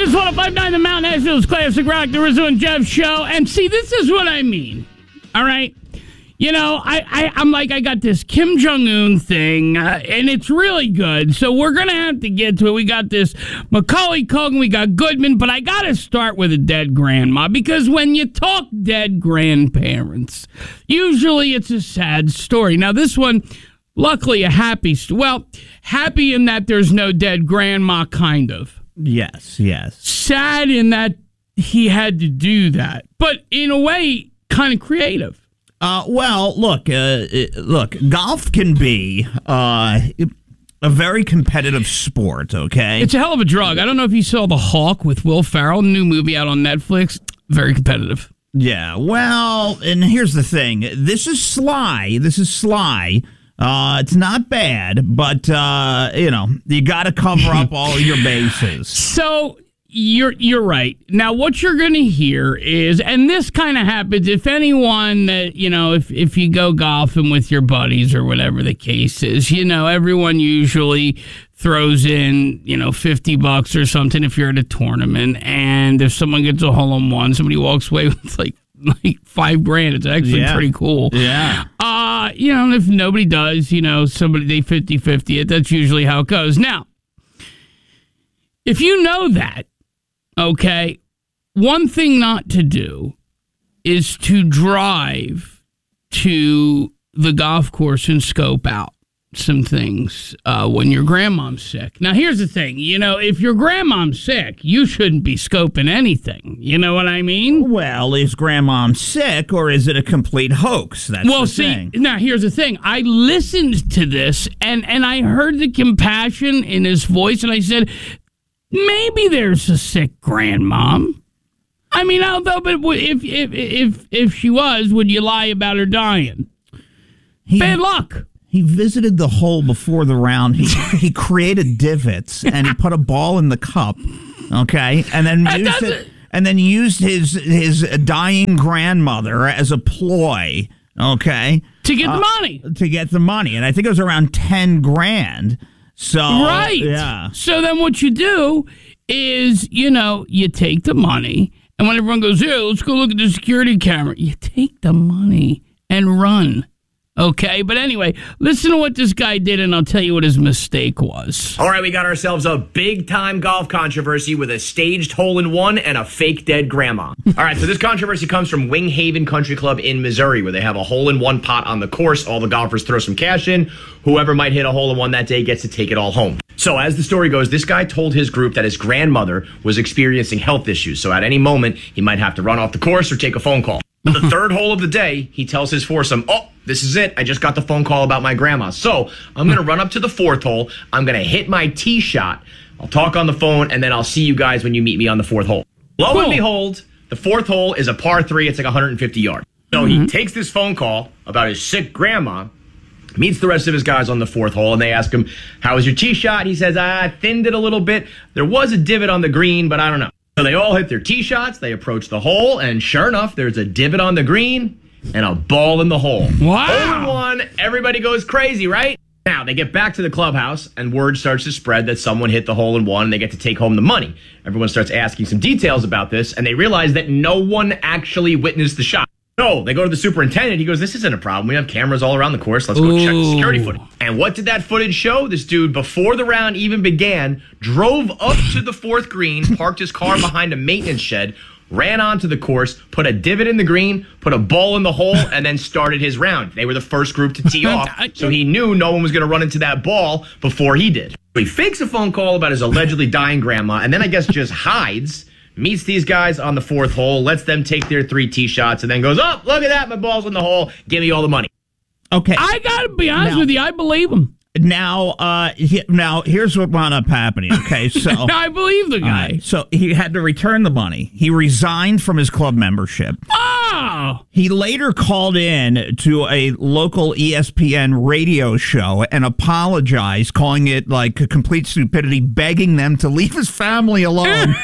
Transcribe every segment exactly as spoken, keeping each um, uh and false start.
It is one oh five point nine The Mount, Nashville's classic rock, the Rizzo and Jeff show. And see, this is what I mean. All right? You know, I, I, I'm like, I got this Kim Jong-un thing, uh, and it's really good. So we're going to have to get to it. We got this Macaulay Culkin, we got Goodman, but I got to start with a dead grandma, because when you talk dead grandparents, usually it's a sad story. Now, this one, luckily a happy, st- well, happy in that there's no dead grandma, kind of. Yes, yes. Sad in that he had to do that, but in a way, kind of creative. Uh, well, look, uh, look, golf can be uh, a very competitive sport, okay? It's a hell of a drug. I don't know if you saw The Hawk with Will Ferrell, new movie out on Netflix. Very competitive. Yeah, well, and here's the thing. This is sly. This is sly. Uh, it's not bad, but, uh, you know, you got to cover up all your bases. So... You're you're right. Now, what you're going to hear is, and this kind of happens, if anyone that, you know, if, if you go golfing with your buddies or whatever the case is, you know, everyone usually throws in, you know, fifty bucks or something if you're at a tournament. And if someone gets a hole in one, somebody walks away with like, like five grand. It's actually yeah. pretty cool. Yeah. Uh, you know, and if nobody does, you know, somebody, they fifty-fifty it. That's usually how it goes. Now, if you know that, okay, one thing not to do is to drive to the golf course and scope out some things uh, when your grandmom's sick. Now, here's the thing. You know, if your grandmom's sick, you shouldn't be scoping anything. You know what I mean? Well, is grandmom sick, or is it a complete hoax? That's well, the see, thing. now, here's the thing. I listened to this, and, and I heard the compassion in his voice, and I said... Maybe there's a sick grandmom. I mean, although, but if if if if she was, would you lie about her dying? He, Bad luck. He visited the hole before the round. He he created divots and he put a ball in the cup. Okay, and then That used doesn't- it, and then used his his dying grandmother as a ploy. Okay, To get uh, the money. to get the money, and I think it was around ten grand. So Right. yeah. So then what you do is, you know, you take the money, and when everyone goes, here, let's go look at the security camera, you take the money and run. Okay? But anyway, listen to what this guy did, and I'll tell you what his mistake was. All right, we got ourselves a big-time golf controversy with a staged hole-in-one and a fake dead grandma. All right, so this controversy comes from Wing Haven Country Club in Missouri, where they have a hole-in-one pot on the course. All the golfers throw some cash in. Whoever might hit a hole-in-one that day gets to take it all home. So as the story goes, this guy told his group that his grandmother was experiencing health issues, so at any moment, he might have to run off the course or take a phone call. On the third hole of the day, he tells his foursome, oh, this is it. I just got the phone call about my grandma. So I'm going to run up to the fourth hole. I'm going to hit my tee shot. I'll talk on the phone, and then I'll see you guys when you meet me on the fourth hole. Lo and behold, the fourth hole is a par three. It's like one hundred fifty yards. So he takes this phone call about his sick grandma, meets the rest of his guys on the fourth hole, and they ask him, how was your tee shot? He says, I thinned it a little bit. There was a divot on the green, but I don't know. So they all hit their tee shots. They approach the hole, and sure enough, there's a divot on the green and a ball in the hole. Wow. Hole in one, everybody goes crazy, right? Now, they get back to the clubhouse, and word starts to spread that someone hit the hole in one, and they get to take home the money. Everyone starts asking some details about this, and they realize that no one actually witnessed the shot. So they go to the superintendent. He goes, this isn't a problem. We have cameras all around the course. Let's go Ooh. check the security footage. And what did that footage show? This dude, before the round even began, drove up to the fourth green, parked his car behind a maintenance shed, ran onto the course, put a divot in the green, put a ball in the hole, and then started his round. They were the first group to tee off, so he knew no one was going to run into that ball before he did. So he fakes a phone call about his allegedly dying grandma, and then I guess just hides, meets these guys on the fourth hole, lets them take their three tee shots, and then goes, oh, look at that, my ball's in the hole, give me all the money. Okay. I got to be honest Now- with you, I believe him. Now, uh, he, now here's what wound up happening. Okay, so I believe the guy. Right, so he had to return the money. He resigned from his club membership. Oh! He later called in to a local E S P N radio show and apologized, calling it like a complete stupidity, begging them to leave his family alone.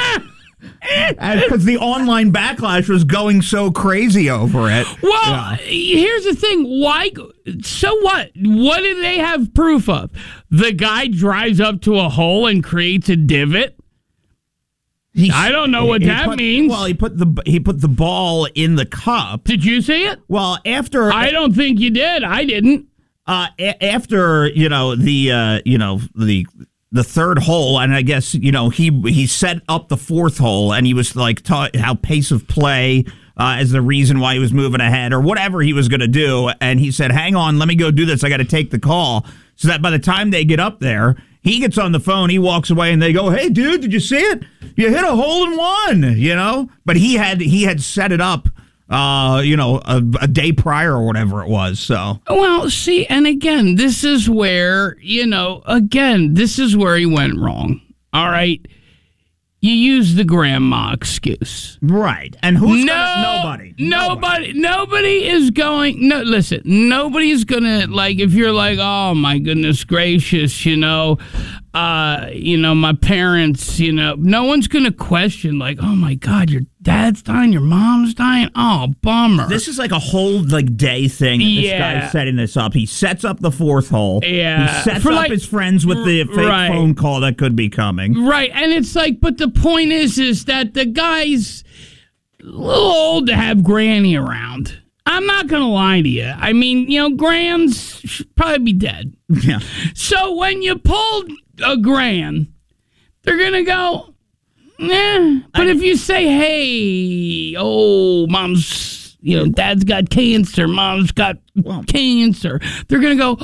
Because the online backlash was going so crazy over it. Well, Yeah. here's the thing. Why? So what? What do they have proof of? The guy drives up to a hole and creates a divot? He, I don't know what he that put, means. Well, he put the he put the ball in the cup. Did you see it? Well, after I don't think you did. I didn't. uh, a- after you know the uh, you know the the third hole, and I guess you know he he set up the fourth hole, and he was like taught how pace of play uh, as the reason why he was moving ahead or whatever he was going to do, and he said, "Hang on, let me go do this. I got to take the call." So that by the time they get up there, he gets on the phone, he walks away, and they go, "Hey, dude, did you see it? You hit a hole in one," you know? But he had he had set it up, uh, you know, a, a day prior or whatever it was, so. Well, see, and again, this is where, you know, again, this is where he went wrong. All right? You use the grandma excuse. Right. And who's no, gonna, nobody. Nobody. Nobody is going. No, listen. Nobody's gonna like. If you're like, oh my goodness gracious, you know, uh, you know, my parents, you know, no one's gonna question like, oh my God, your dad's dying, your mom's dying. Oh, bummer. This is like a whole like day thing. That this Yeah. guy's setting this up. He sets up the fourth hole. Yeah. He sets For up like- his friends with the fake Right. phone call that could be coming. Right, and it's like, but the point is, is that the guy's a little old to have Granny around. I'm not gonna lie to you. I mean, you know, Grans should probably be dead. Yeah. So when you pull a Gran, they're gonna go, nah. But if you say, hey, oh, mom's, you know, dad's got cancer, mom's got Well- cancer, they're gonna go,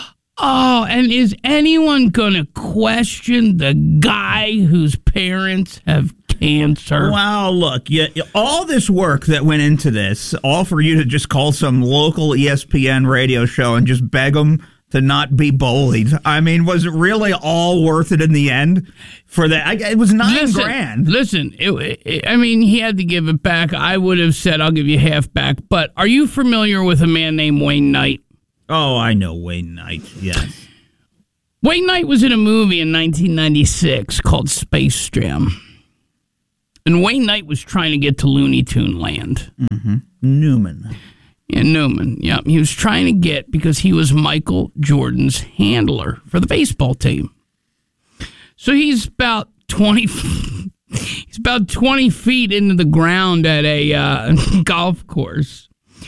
oh, and is anyone gonna question the guy whose parents have cancer? Well, look, you, you- all this work that went into this, all for you to just call some local E S P N radio show and just beg them to not be bullied. I mean, was it really all worth it in the end? For that, I, it was nine Listen, grand. listen it, it, I mean, he had to give it back. I would have said, I'll give you half back. But are you familiar with a man named Wayne Knight? Oh, I know Wayne Knight. Yes. Wayne Knight was in a movie in nineteen ninety-six called Space Jam. And Wayne Knight was trying to get to Looney Tune Land. Mm-hmm. Newman. Yeah, Newman. Yeah, he was trying to get because he was Michael Jordan's handler for the baseball team. So he's about twenty. He's about twenty feet into the ground at a uh, golf course,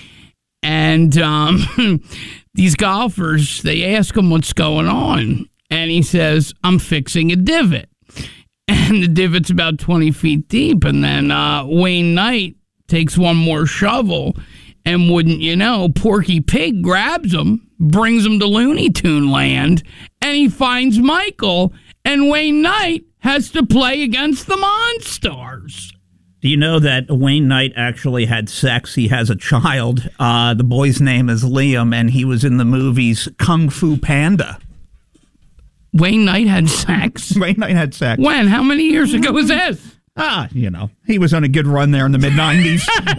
and um, these golfers, they ask him what's going on, and he says, "I'm fixing a divot." And the divot's about twenty feet deep. And then uh, Wayne Knight takes one more shovel, and wouldn't you know, Porky Pig grabs him, brings him to Looney Tune Land, and he finds Michael, and Wayne Knight has to play against the Monstars. Do you know that Wayne Knight actually had sex? He has a child. Uh, the boy's name is Liam, and he was in the movies Kung Fu Panda. Wayne Knight had sex? Wayne Knight had sex. When? How many years ago was this? Ah, you know, he was on a good run there in the mid nineties.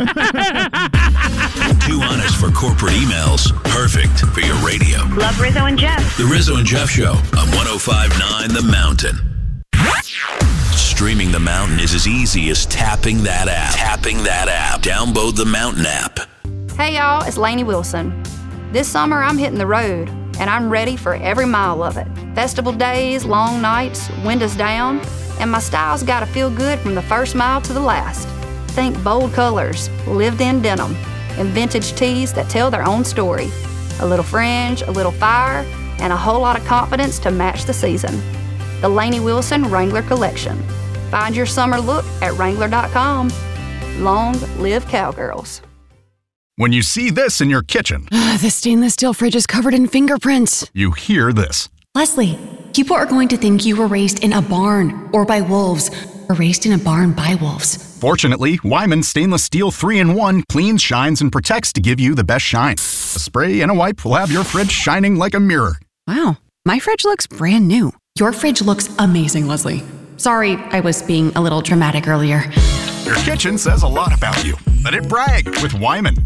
Too honest for corporate emails. Perfect for your radio. Love Rizzo and Jeff. The Rizzo and Jeff Show on one oh five point nine The Mountain. Streaming The Mountain is as easy as tapping that app. Tapping that app. Download the Mountain app. Hey y'all, it's Lainey Wilson. This summer I'm hitting the road, and I'm ready for every mile of it. Festival days, long nights, windows down, and my style's gotta feel good from the first mile to the last. Think bold colors, lived-in denim, and vintage tees that tell their own story. A little fringe, a little fire, and a whole lot of confidence to match the season. The Lainey Wilson Wrangler Collection. Find your summer look at Wrangler dot com. Long live cowgirls. When you see this in your kitchen, The stainless steel fridge is covered in fingerprints. you hear this. Leslie, people are going to think you were raised in a barn or by wolves, or raised in a barn by wolves. Fortunately, Wyman Stainless Steel three in one cleans, shines, and protects to give you the best shine. A spray and a wipe will have your fridge shining like a mirror. Wow, my fridge looks brand new. Your fridge looks amazing, Leslie. Sorry, I was being a little dramatic earlier. Your kitchen says a lot about you. Let it brag with Wyman.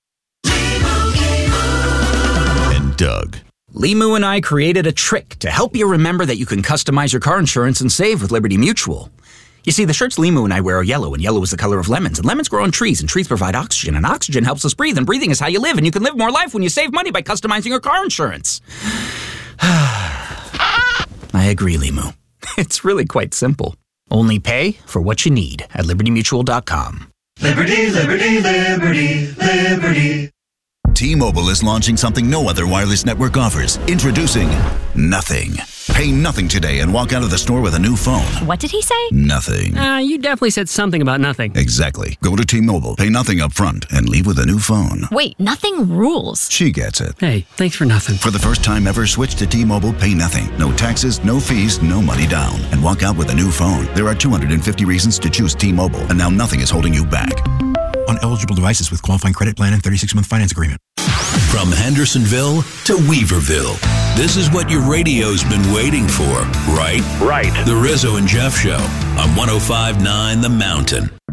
And Doug. Limu and I created a trick to help you remember that you can customize your car insurance and save with Liberty Mutual. You see, the shirts Limu and I wear are yellow, and yellow is the color of lemons, and lemons grow on trees, and trees provide oxygen, and oxygen helps us breathe, and breathing is how you live, and you can live more life when you save money by customizing your car insurance. I agree, Limu. It's really quite simple. Only pay for what you need at liberty mutual dot com. Liberty, liberty, liberty, liberty. T-Mobile is launching something no other wireless network offers. Introducing Nothing. Pay nothing today and walk out of the store with a new phone. What did he say? Nothing. Uh, you definitely said something about nothing. Exactly. Go to T-Mobile, pay nothing up front, and leave with a new phone. Wait, nothing rules. She gets it. Hey, thanks for nothing. For the first time ever, switch to T-Mobile, pay nothing. No taxes, no fees, no money down. And walk out with a new phone. There are two hundred fifty reasons to choose T-Mobile, and now nothing is holding you back. On eligible devices with qualifying credit plan and thirty-six month finance agreement. From Hendersonville to Weaverville, this is what your radio's been waiting for, right? Right. The Rizzo and Jeff Show on one oh five point nine The Mountain.